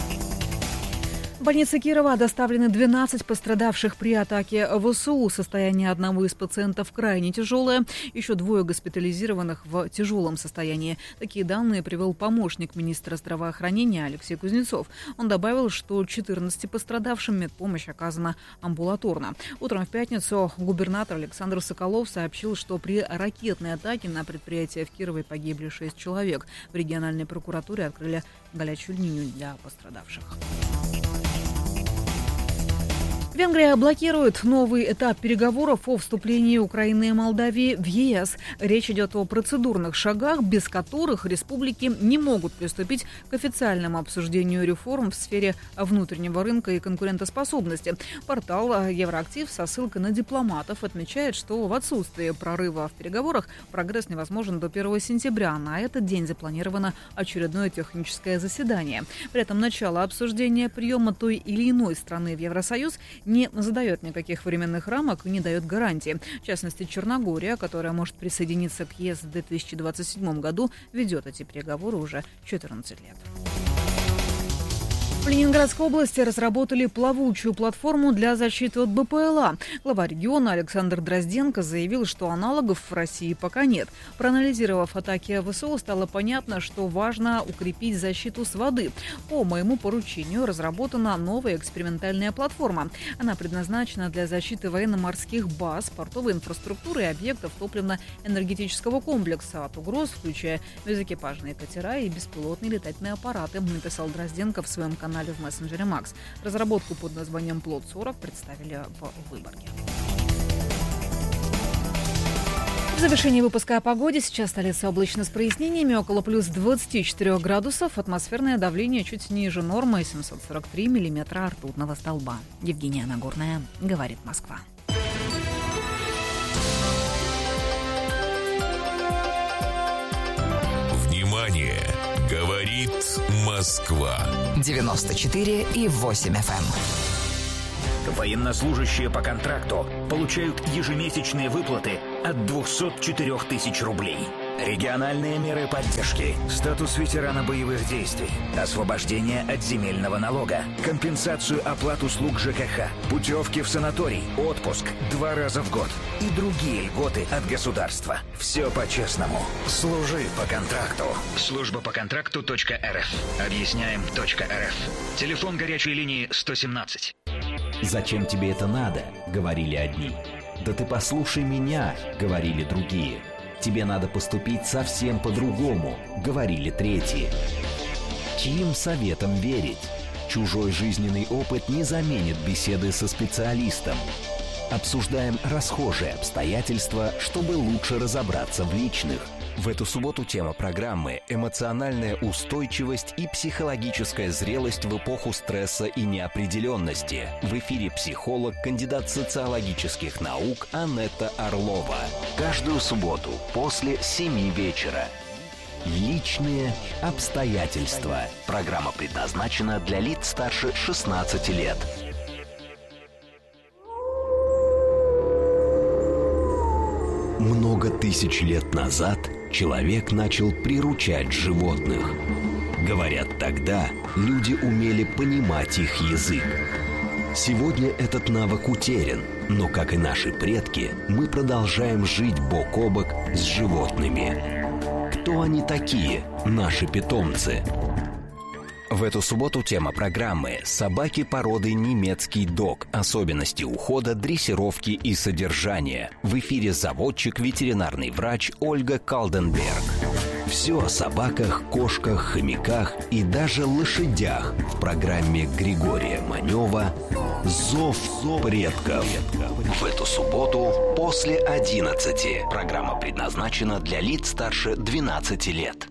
В больнице Кирова доставлены двенадцать пострадавших при атаке ВСУ. Состояние одного из пациентов крайне тяжелое. Еще двое госпитализированных в тяжелом состоянии. Такие данные привел помощник министра здравоохранения Алексей Кузнецов. Он добавил, что четырнадцати пострадавшим медпомощь оказана амбулаторно. Утром в пятницу губернатор Александр Соколов сообщил, что при ракетной атаке на предприятие в Кирове погибли шесть человек. В региональной прокуратуре открыли горячую линию для пострадавших. Венгрия блокирует новый этап переговоров о вступлении Украины и Молдавии в е эс. Речь идет о процедурных шагах, без которых республики не могут приступить к официальному обсуждению реформ в сфере внутреннего рынка и конкурентоспособности. Портал Евроактив со ссылкой на дипломатов отмечает, что в отсутствие прорыва в переговорах прогресс невозможен до первого сентября. На этот день запланировано очередное техническое заседание. При этом начало обсуждения приема той или иной страны в Евросоюз не задает никаких временных рамок и не дает гарантии. В частности, Черногория, которая может присоединиться к е эс в две тысячи двадцать седьмом году, ведет эти переговоры уже четырнадцать лет. В Ленинградской области разработали плавучую платформу для защиты от БПЛА. Глава региона Александр Дрозденко заявил, что аналогов в России пока нет. Проанализировав атаки ВСУ, стало понятно, что важно укрепить защиту с воды. По моему поручению разработана новая экспериментальная платформа. Она предназначена для защиты военно-морских баз, портовой инфраструктуры и объектов топливно-энергетического комплекса от угроз, включая безэкипажные катера и беспилотные летательные аппараты, написал Дрозденко в своем канале в мессенджере Макс. Разработку под названием Плот сорок представили в Выборге. В завершении выпуска о погоде. Сейчас столица облачно с прояснениями, около плюс двадцати четырёх градусов. Атмосферное давление чуть ниже нормы, семьсот сорок три миллиметра ртутного столба. Евгения Нагорная, говорит Москва. Внимание! Говорит Москва. девяносто четыре и восемь эф эм. Военнослужащие по контракту получают ежемесячные выплаты от двухсот четырёх тысяч рублей. Региональные меры поддержки, статус ветерана боевых действий, освобождение от земельного налога, компенсацию оплат услуг ЖКХ, путевки в санаторий, отпуск два раза в год и другие льготы от государства. Все по-честному. Служи по контракту. Служба по контракту точка эр эф. Объясняем точка эр эф. Телефон горячей линии сто семнадцать. «Зачем тебе это надо?» — говорили одни. «Да ты послушай меня!» — говорили другие. «Тебе надо поступить совсем по-другому», — говорили третьи. Чьим советам верить? Чужой жизненный опыт не заменит беседы со специалистом. Обсуждаем расхожие обстоятельства, чтобы лучше разобраться в личных. В эту субботу тема программы «Эмоциональная устойчивость и психологическая зрелость в эпоху стресса и неопределенности». В эфире психолог, кандидат социологических наук Анетта Орлова. Каждую субботу после семи вечера. Личные обстоятельства. Программа предназначена для лиц старше шестнадцати лет. Много тысяч лет назад человек начал приручать животных. Говорят, тогда люди умели понимать их язык. Сегодня этот навык утерян, но, как и наши предки, мы продолжаем жить бок о бок с животными. Кто они такие, наши питомцы? В эту субботу тема программы «Собаки породы немецкий дог. Особенности ухода, дрессировки и содержания». В эфире заводчик, ветеринарный врач Ольга Калденберг. Все о собаках, кошках, хомяках и даже лошадях в программе Григория Манева «Зов предков». В эту субботу после одиннадцати. Программа предназначена для лиц старше двенадцати лет.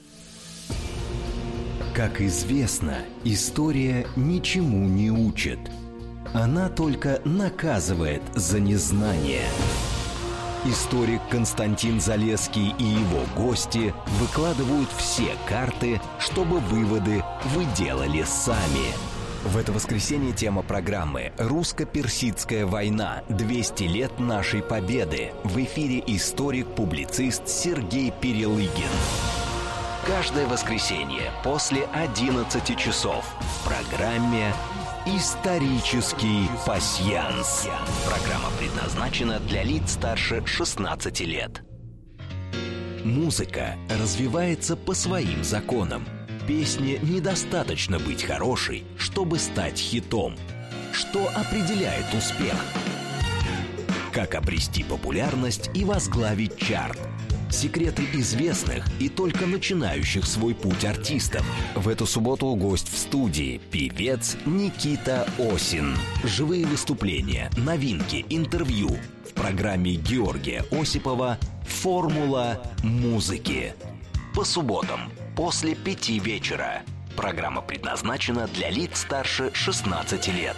Как известно, история ничему не учит. Она только наказывает за незнание. Историк Константин Залесский и его гости выкладывают все карты, чтобы выводы вы делали сами. В это воскресенье тема программы «Русско-персидская война. двести лет нашей победы». В эфире историк-публицист Сергей Перелыгин. Каждое воскресенье после одиннадцати часов в программе «Исторический пасьянс». Программа предназначена для лиц старше шестнадцати лет. Музыка развивается по своим законам. Песне недостаточно быть хорошей, чтобы стать хитом. Что определяет успех? Как обрести популярность и возглавить чарт? Секреты известных и только начинающих свой путь артистов. В эту субботу гость в студии – певец Никита Осин. Живые выступления, новинки, интервью. В программе Георгия Осипова «Формула музыки». По субботам после пяти вечера. Программа предназначена для лиц старше шестнадцати лет.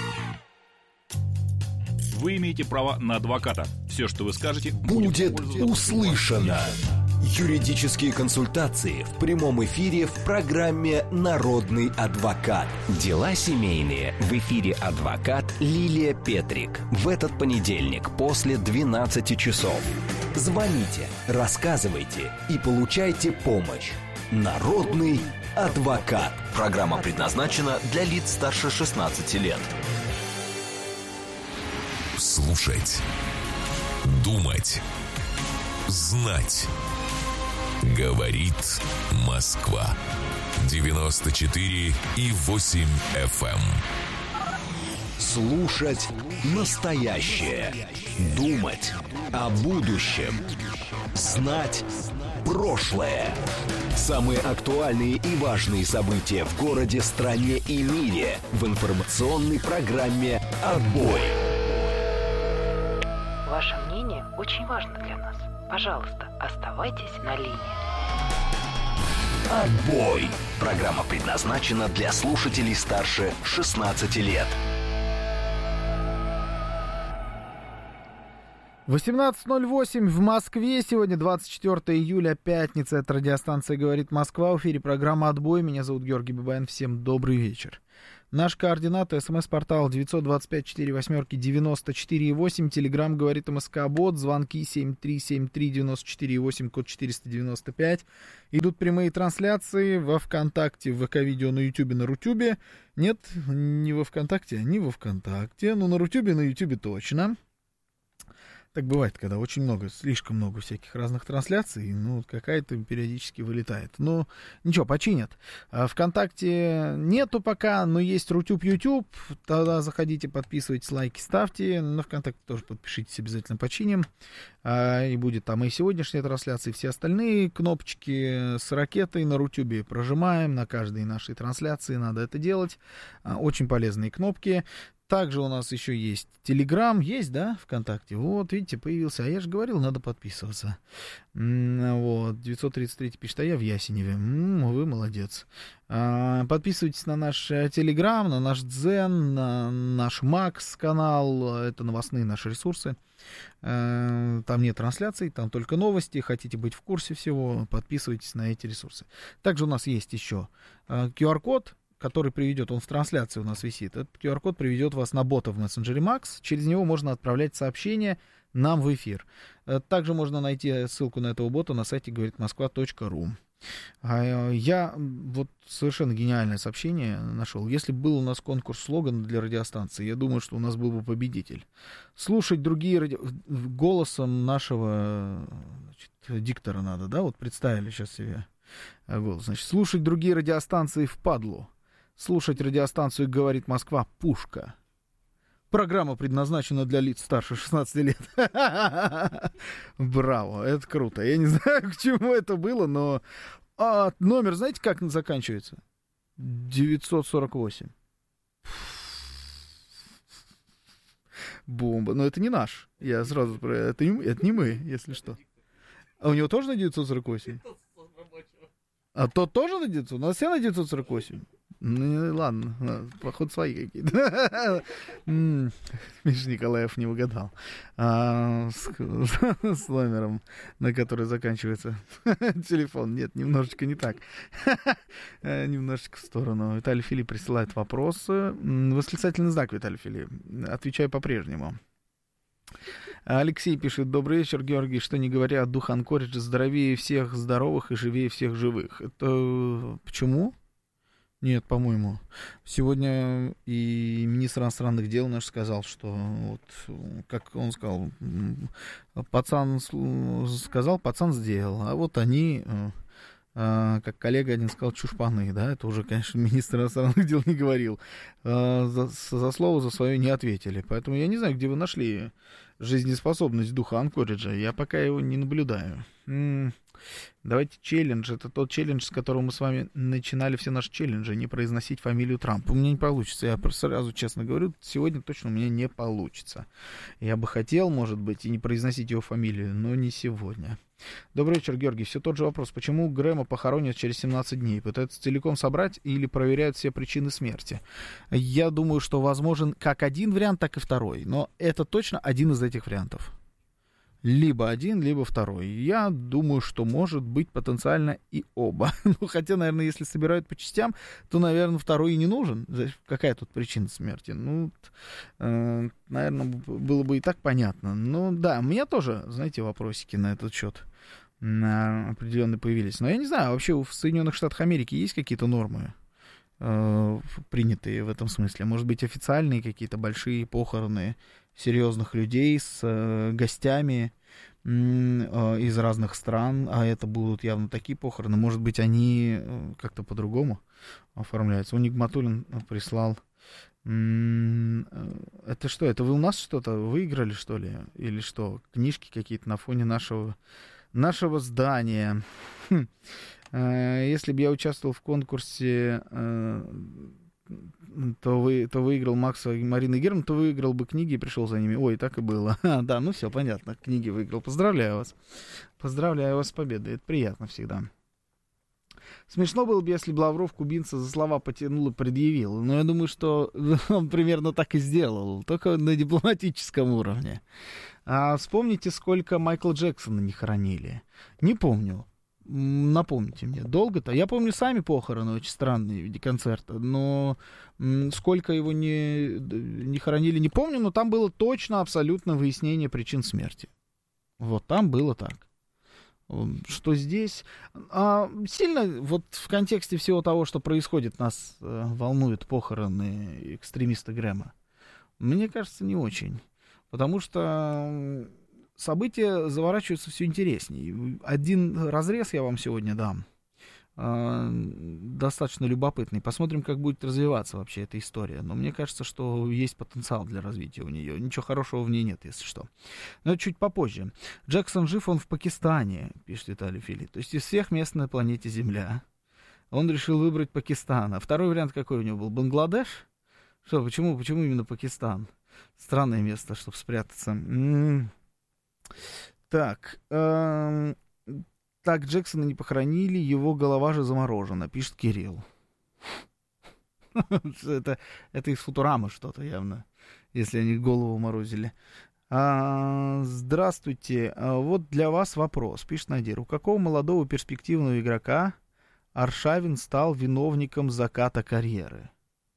Вы имеете право на адвоката. Все, что вы скажете, будет услышано. Юридические консультации в прямом эфире в программе «Народный адвокат». Дела семейные в эфире адвокат Лилия Петрик. В этот понедельник после двенадцати часов. Звоните, рассказывайте и получайте помощь. Народный адвокат. Программа предназначена для лиц старше шестнадцати лет. Слушать. Думать. Знать. Говорит Москва. девяносто четыре и восемь эф эм. Слушать настоящее. Думать о будущем. Знать прошлое. Самые актуальные и важные события в городе, стране и мире в информационной программе «Отбой». Ваше мнение очень важно для нас. Пожалуйста, оставайтесь на линии. «Отбой». Программа предназначена для слушателей старше шестнадцати лет. восемнадцать ноль восемь в Москве. Сегодня двадцать четвёртое июля, пятница. Это радиостанция «Говорит Москва». В эфире программа «Отбой». Меня зовут Георгий Бабаян. Всем добрый вечер. Наш координаты: смс-портал девять два пять четыре восемь девяносто четыре восемь. Телеграм «Говорит МСК-бот». Звонки семь три семь три девяносто четыре восемь, код четыреста девяносто пять. Идут прямые трансляции во ВКонтакте, в ВК-видео, на Ютубе, на Рутюбе. Нет, не во ВКонтакте, а не во ВКонтакте. Но на Рутюбе, на Ютубе точно. Так бывает, когда очень много, слишком много всяких разных трансляций, ну, какая-то периодически вылетает. Ну, ничего, починят. А ВКонтакте нету пока, но есть Рутюб, Ютуб. Тогда заходите, подписывайтесь, лайки ставьте. На ВКонтакте тоже подпишитесь, обязательно починим. А, и будет там и сегодняшняя трансляция, и все остальные кнопочки с ракетой на Рутюбе прожимаем. На каждой нашей трансляции надо это делать. А, очень полезные кнопки. Также у нас еще есть Телеграм, есть, да, ВКонтакте. Вот, видите, появился. А я же говорил, надо подписываться. Вот, девятьсот тридцать три пишет, а я в Ясеневе. М-м, вы молодец. А, подписывайтесь на наш Телеграм, на наш Дзен, на наш Макс канал. Это новостные наши ресурсы. А, там нет трансляций, там только новости. Хотите быть в курсе всего, подписывайтесь на эти ресурсы. Также у нас есть еще ку ар-код, который приведет, он в трансляции у нас висит. Этот ку ар-код приведет вас на бота в мессенджере Макс. Через него можно отправлять сообщения нам в эфир. Также можно найти ссылку на этого бота на сайте говорит москва точка ру. Я вот совершенно гениальное сообщение нашел. Если был у нас конкурс слогана для радиостанции, я думаю, что у нас был бы победитель. Слушать другие ради... голосом нашего, значит, диктора надо, да? Вот представили сейчас себе голос. Значит, слушать другие радиостанции впадлу. Слушать радиостанцию «Говорит Москва» — пушка. Программа предназначена для лиц старше шестнадцати лет. Браво, это круто. Я не знаю, к чему это было, но... А, номер, знаете, как заканчивается? девятьсот сорок восемь. Бомба. Но это не наш. Я сразу... Это не, это не мы, если что. А у него тоже на девятьсот сорок восемь? А тот тоже на девятьсот? У нас все на девятьсот сорок восемь? Ну, ладно, походу свои какие-то. Миша Николаев не угадал. А, с, с номером, на который заканчивается телефон. Нет, немножечко не так. Немножечко в сторону. Виталий Филипп присылает вопросы. Восклицательный знак, Виталий Филипп. Отвечаю по-прежнему. Алексей пишет: добрый вечер, Георгий. Что не говоря, дух Анкориджа здоровее всех здоровых и живее всех живых. Это почему? Нет, по-моему. Сегодня и министр иностранных дел наш сказал, что вот, как он сказал, пацан сказал, пацан сделал. А вот они, как коллега один сказал, чушпаны, да, это уже, конечно, министр иностранных дел не говорил. За, за слово за свое не ответили. Поэтому я не знаю, где вы нашли жизнеспособность духа Анкориджа. Я пока его не наблюдаю. М-м, давайте челлендж. Это тот челлендж, с которого мы с вами начинали все наши челленджи. Не произносить фамилию Трампа. У меня не получится. Я сразу честно говорю, сегодня точно у меня не получится. Я бы хотел, может быть, и не произносить его фамилию, но не сегодня. Добрый вечер, Георгий. Все тот же вопрос. Почему Грэма похоронят через семнадцать дней? Пытаются целиком собрать или проверяют все причины смерти? Я думаю, что возможен как один вариант, так и второй. Но это точно один из этих вариантов. Либо один, либо второй. Я думаю, что может быть потенциально и оба. Ну, хотя, наверное, если собирают по частям, то, наверное, второй и не нужен. Какая тут причина смерти? Ну, э, наверное, было бы и так понятно. Ну, да, у меня тоже, знаете, вопросики на этот счет. определенные появились. Но я не знаю, вообще в Соединенных Штатах Америки есть какие-то нормы, э, принятые в этом смысле? Может быть, официальные какие-то большие похороны серьезных людей с э, гостями э, из разных стран, а это будут явно такие похороны. Может быть, они э, как-то по-другому оформляются. У Нигматуллин прислал. Это что? Это вы у нас что-то выиграли, что ли? Или что? Книжки какие-то на фоне нашего, нашего здания. Хм. Если бы я участвовал в конкурсе, то, вы, то выиграл Макса и Марина Герман, то выиграл бы книги и пришел за ними. Ой, так и было. Да, ну все, понятно, книги выиграл. Поздравляю вас. Поздравляю вас с победой. Это приятно всегда. Смешно было бы, если бы Лавров кубинца за слова потянул и предъявил. Но я думаю, что он примерно так и сделал, только на дипломатическом уровне. А вспомните, сколько Майкла Джексона не хоронили. Не помню. Напомните мне, долго-то? Я помню сами похороны, очень странные в виде концерта, но сколько его не, не хоронили, не помню, но там было точно абсолютно выяснение причин смерти. Вот там было так. Что здесь а, сильно вот в контексте всего того, что происходит, нас а, волнуют похороны экстремиста Грэма. Мне кажется, не очень. Потому что события заворачиваются все интереснее. Один разрез я вам сегодня дам. А, достаточно любопытный. Посмотрим, как будет развиваться вообще эта история. Но мне кажется, что есть потенциал для развития у нее. Ничего хорошего в ней нет, если что. Но это чуть попозже. Джексон жив, он в Пакистане, пишет Виталий Филипп. То есть из всех мест на планете Земля он решил выбрать Пакистан. А второй вариант какой у него был? Бангладеш? Что, почему, почему именно Пакистан? Странное место, чтобы спрятаться. М-м-м. Так, э-м... Так, Джексона не похоронили, его голова же заморожена, пишет Кирилл. это, это из Футурамы что-то явно, если они голову морозили. А, здравствуйте, а вот для вас вопрос, пишет Надир. У какого молодого перспективного игрока Аршавин стал виновником заката карьеры?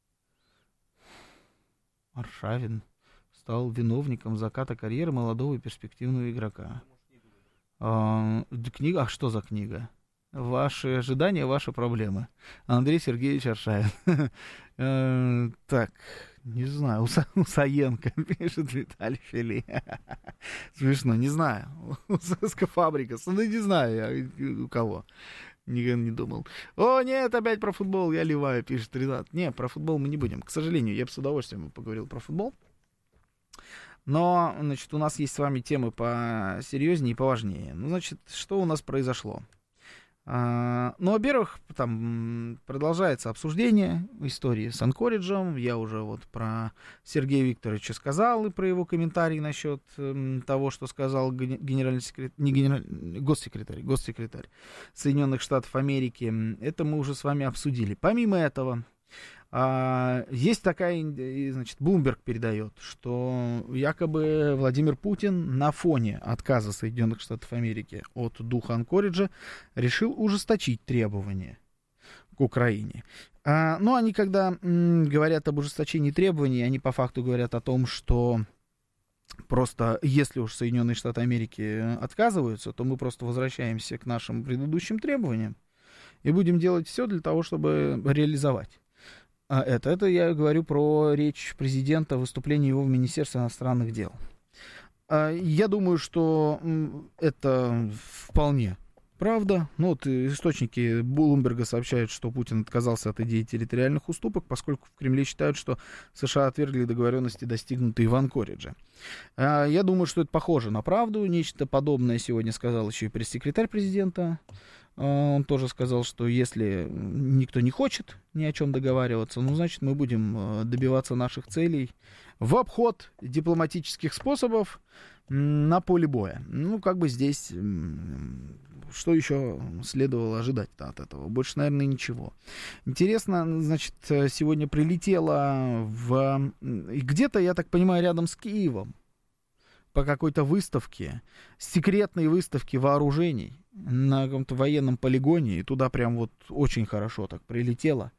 Аршавин стал виновником заката карьеры молодого перспективного игрока. А, книга, а что за книга? Ваши ожидания, ваши проблемы. Андрей Сергеевич Аршавин. Так, не знаю, Усаенко, пишет Виталий Фили. Смешно, не знаю. Фабрика, ну не знаю я у кого. Никогда не думал. О, нет, опять про футбол, я ливаю, пишет Ренат. Не, про футбол мы не будем. К сожалению, я бы с удовольствием поговорил про футбол. Но, значит, у нас есть с вами темы посерьезнее и поважнее. Ну, значит, что у нас произошло? А, ну, во-первых, там продолжается обсуждение истории с Анкориджем. Я уже вот про Сергея Викторовича сказал и про его комментарий насчет м, того, что сказал генеральный секретарь, не генеральный, госсекретарь, госсекретарь Соединенных Штатов Америки. Это мы уже с вами обсудили. Помимо этого, А, есть такая, значит, Bloomberg передает, что якобы Владимир Путин на фоне отказа Соединенных Штатов Америки от духа Анкориджа решил ужесточить требования к Украине. А, но они, когда м, говорят об ужесточении требований, они по факту говорят о том, что просто если уж Соединенные Штаты Америки отказываются, то мы просто возвращаемся к нашим предыдущим требованиям и будем делать все для того, чтобы реализовать. А это, это я говорю про речь президента, выступление его в Министерстве иностранных дел. А я думаю, что это вполне правда. Ну, вот источники Блумберга сообщают, что Путин отказался от идеи территориальных уступок, поскольку в Кремле считают, что США отвергли договоренности, достигнутые в Анкоридже. А я думаю, что это похоже на правду. Нечто подобное сегодня сказал еще и пресс-секретарь президента. Он тоже сказал, что если никто не хочет ни о чем договариваться, ну, значит, мы будем добиваться наших целей в обход дипломатических способов на поле боя. Ну, как бы здесь, что еще следовало ожидать-то от этого? Больше, наверное, ничего. Интересно, значит, сегодня прилетело в... где-то, я так понимаю, рядом с Киевом, по какой-то выставке, секретной выставке вооружений на каком-то военном полигоне, и туда прям вот очень хорошо так прилетело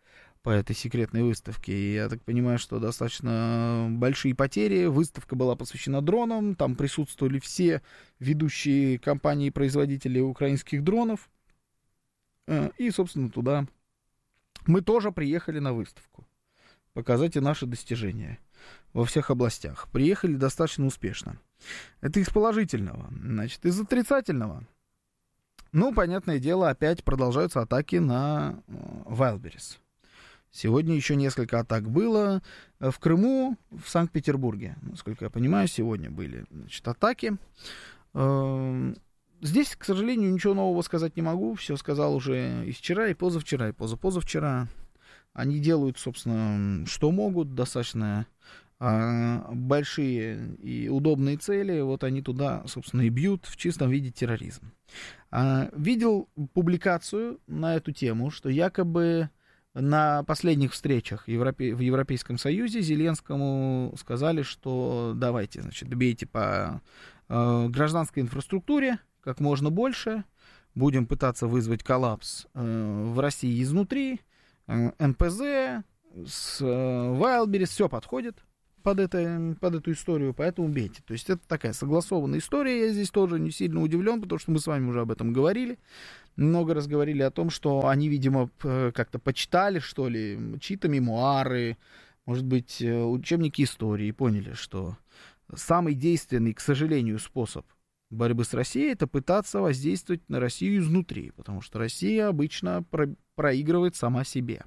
по этой секретной выставке. И я так понимаю, что достаточно большие потери. Выставка была посвящена дронам. Там присутствовали все ведущие компании и производители украинских дронов. И, собственно, туда мы тоже приехали на выставку. Показать и наши достижения во всех областях. Приехали достаточно успешно. Это из положительного. Значит, из отрицательного. Ну, понятное дело, опять продолжаются атаки на Wildberries. Сегодня еще несколько атак было. В Крыму, в Санкт-Петербурге, насколько я понимаю, сегодня были, значит, атаки. Здесь, к сожалению, ничего нового сказать не могу. Все сказал уже и вчера, и позавчера, и позапозавчера. Они делают, собственно, что могут, достаточно большие и удобные цели. Вот они туда, собственно, и бьют в чистом виде терроризм. Видел публикацию на эту тему, что якобы на последних встречах Европе... в Европейском Союзе Зеленскому сказали, что давайте, значит, бейте по э, гражданской инфраструктуре как можно больше, будем пытаться вызвать коллапс э, в России изнутри, э, эн пэ зэ, с э, Wildberries, все подходит под, это, под эту историю, поэтому бейте. То есть это такая согласованная история, я здесь тоже не сильно удивлен, потому что мы с вами уже об этом говорили. Много раз говорили о том, что они, видимо, как-то почитали, что ли, чьи-то мемуары, может быть, учебники истории, и поняли, что самый действенный, к сожалению, способ борьбы с Россией — это пытаться воздействовать на Россию изнутри, потому что Россия обычно про- проигрывает сама себе.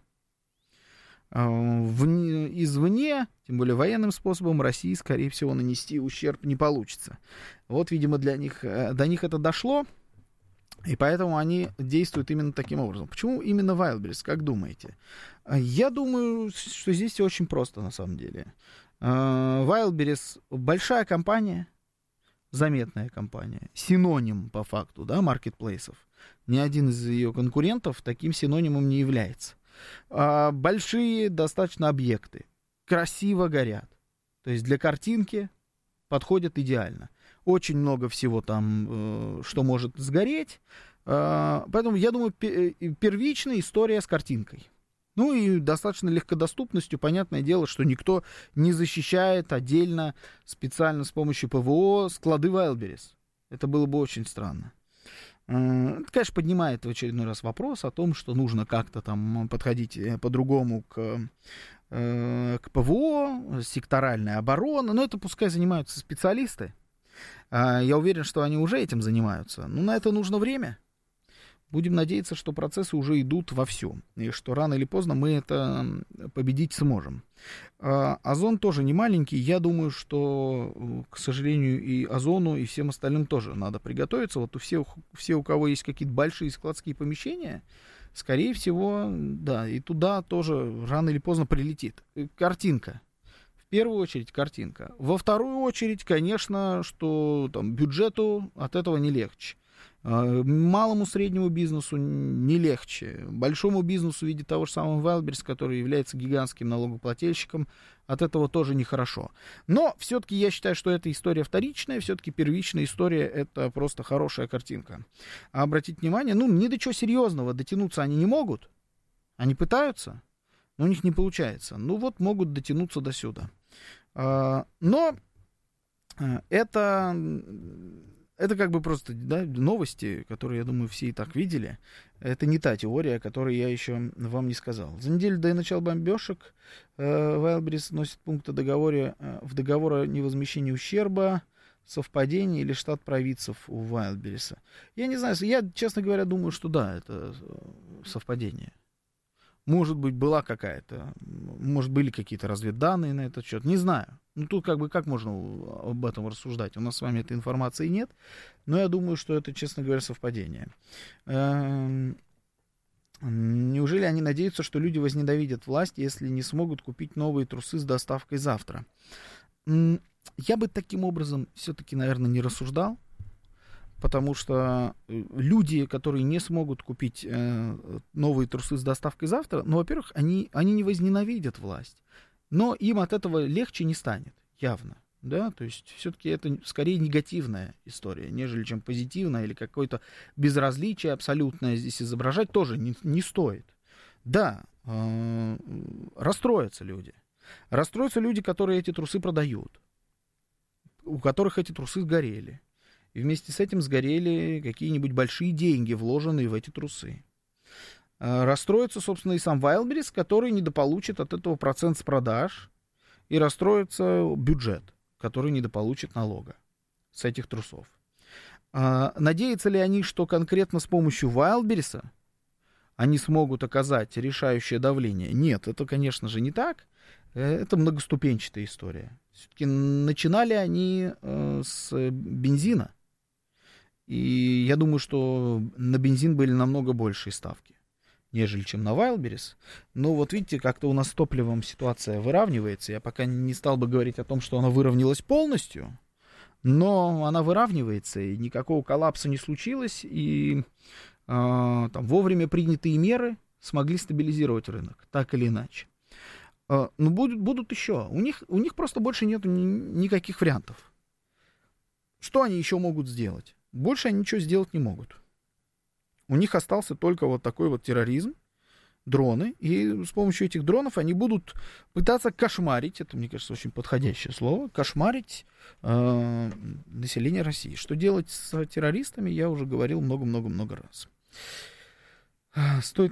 Вне, извне, тем более военным способом, России, скорее всего, нанести ущерб не получится. Вот, видимо, для них, до них это дошло, и поэтому они действуют именно таким образом. Почему именно Wildberries, как думаете? Я думаю, что здесь все очень просто, на самом деле. Wildberries большая компания, заметная компания, синоним по факту, да, маркетплейсов. Ни один из ее конкурентов таким синонимом не является. Большие достаточно объекты, красиво горят. То есть для картинки подходят идеально. Очень много всего там, что может сгореть. Поэтому, я думаю, первичная история с картинкой. Ну и достаточно легкодоступностью. Понятное дело, что никто не защищает отдельно, специально с помощью пэ вэ о склады Wildberries. Это было бы очень странно. Это, конечно, поднимает в очередной раз вопрос о том, что нужно как-то там подходить по-другому к, к пэ вэ о, секторальная оборона. Но это пускай занимаются специалисты. Я уверен, что они уже этим занимаются. Но на это нужно время. Будем надеяться, что процессы уже идут вовсю, и что рано или поздно мы это победить сможем. Озон тоже не маленький. Я думаю, что, к сожалению, и Озону, и всем остальным тоже надо приготовиться. Вот у всех, все, у кого есть какие-то большие складские помещения, скорее всего, да, и туда тоже рано или поздно прилетит. Картинка. В первую очередь картинка. Во вторую очередь, конечно, что там бюджету от этого не легче. Малому среднему бизнесу не легче. Большому бизнесу в виде того же самого Wildberries, который является гигантским налогоплательщиком, от этого тоже нехорошо. Но все-таки я считаю, что эта история вторичная, все-таки первичная история — это просто хорошая картинка. А обратите внимание, ну, ни до чего серьезного дотянуться они не могут. Они пытаются, но у них не получается. Ну вот могут дотянуться до сюда. Но это... Это как бы просто, да, новости, которые, я думаю, все и так видели. Это не та теория, о которой я еще вам не сказал. За неделю до начала бомбежек э, Wildberries носит пункт о договоре, э, в договоре о невозмещении ущерба, совпадение или штат провидцев у Wildberries. Я не знаю, я, честно говоря, думаю, что да, это совпадение. Может быть, была какая-то, может, были какие-то разведданные на этот счет, не знаю. Ну, тут как бы, как можно об этом рассуждать? У нас с вами этой информации нет, но я думаю, что это, честно говоря, совпадение. Неужели они надеются, что люди возненавидят власть, если не смогут купить новые трусы с доставкой завтра? Я бы таким образом все-таки, наверное, не рассуждал. Потому что люди, которые не смогут купить э, новые трусы с доставкой завтра, ну, во-первых, они, они не возненавидят власть, но им от этого легче не станет, явно, да, то есть все-таки это скорее негативная история, нежели чем позитивная или какое-то безразличие абсолютное здесь изображать тоже не, не стоит. Да, э, расстроятся люди. Расстроятся люди, которые эти трусы продают, у которых эти трусы сгорели. И вместе с этим сгорели какие-нибудь большие деньги, вложенные в эти трусы. Э, расстроится, собственно, и сам Wildberries, который недополучит от этого процент с продаж. И расстроится бюджет, который недополучит налога с этих трусов. Э, надеются ли они, что конкретно с помощью Wildberries они смогут оказать решающее давление? Нет, это, конечно же, не так. Это многоступенчатая история. Все-таки начинали они э, с бензина. И я думаю, что на бензин были намного большие ставки, нежели чем на Wildberries. Но вот видите, как-то у нас с топливом ситуация выравнивается. Я пока не стал бы говорить о том, что она выровнялась полностью, но она выравнивается, и никакого коллапса не случилось, и там, вовремя принятые меры смогли стабилизировать рынок, так или иначе. Но будут, будут еще. У них, у них просто больше нет ни, никаких вариантов. Что они еще могут сделать? Больше они ничего сделать не могут. У них остался только вот такой вот терроризм, дроны, и с помощью этих дронов они будут пытаться кошмарить, это, мне кажется, очень подходящее слово, кошмарить э, население России. Что делать с террористами, я уже говорил много-много-много раз. Стоит